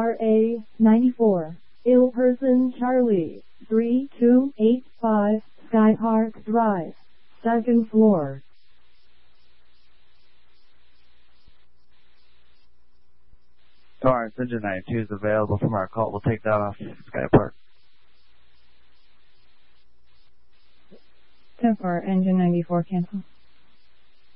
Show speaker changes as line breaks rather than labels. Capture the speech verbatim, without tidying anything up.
R A ninety-four, ill person Charlie, three two eight five, Sky Park Drive, second floor.
Torrance, engine ninety-two is available from our call. We'll take that off Sky Park.
ten four, engine ninety-four, cancel.